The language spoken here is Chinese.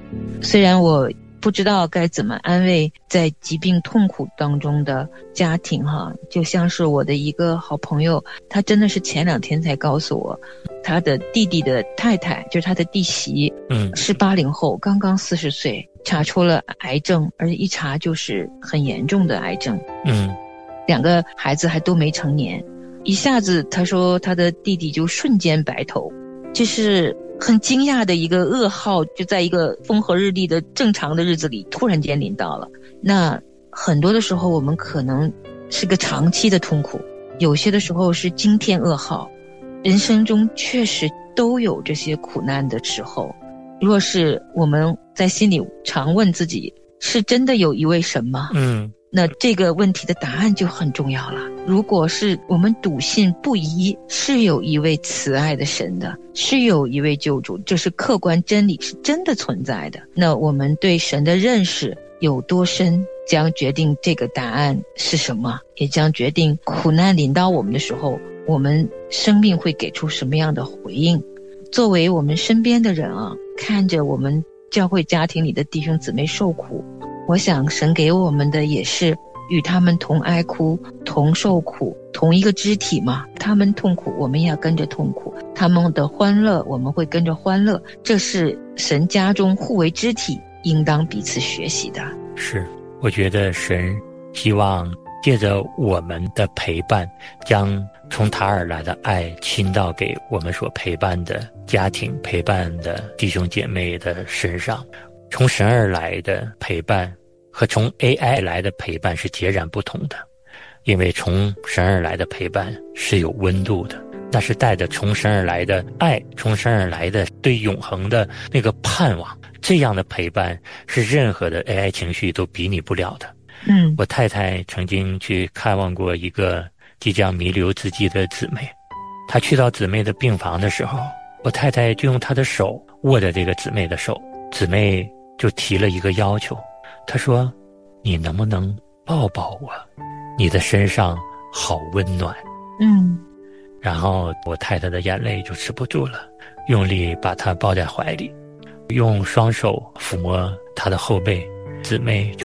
虽然我不知道该怎么安慰在疾病痛苦当中的家庭就像是我的一个好朋友，他真的是前2天才告诉我，他的弟弟的太太，就是他的弟媳，是80后，刚刚40岁，查出了癌症，而且一查就是很严重的癌症。2个孩子还都没成年，一下子他说他的弟弟就瞬间白头，这是很惊讶的一个噩耗，就在一个风和日丽的正常的日子里突然间临到了。那很多的时候我们可能是个长期的痛苦，有些的时候是惊天噩耗，人生中确实都有这些苦难的时候。若是我们在心里常问自己，是真的有一位神吗？那这个问题的答案就很重要了。如果是我们笃信不疑，是有一位慈爱的神的，是有一位救主，这是客观真理，是真的存在的。那我们对神的认识有多深，将决定这个答案是什么，也将决定苦难临到我们的时候，我们生命会给出什么样的回应。作为我们身边的人看着我们教会家庭里的弟兄姊妹受苦，我想神给我们的也是与他们同哀哭，同受苦，同一个肢体嘛。他们痛苦，我们也要跟着痛苦；他们的欢乐，我们会跟着欢乐。这是神家中互为肢体，应当彼此学习的。 是，我觉得神希望借着我们的陪伴，将从他而来的爱倾倒给我们所陪伴的家庭、陪伴的弟兄姐妹的身上。从神而来的陪伴和从 AI 来的陪伴是截然不同的，因为从神而来的陪伴是有温度的，那是带着从神而来的爱，从神而来的对永恒的那个盼望。这样的陪伴是任何的 AI 情绪都比拟不了的。我太太曾经去看望过一个即将弥留之际的姊妹，她去到姊妹的病房的时候，我太太就用她的手握着这个姊妹的手，姊妹就提了一个要求，她说：你能不能抱抱我，你的身上好温暖。然后我太太的眼泪就止不住了，用力把她抱在怀里，用双手抚摸她的后背，姊妹就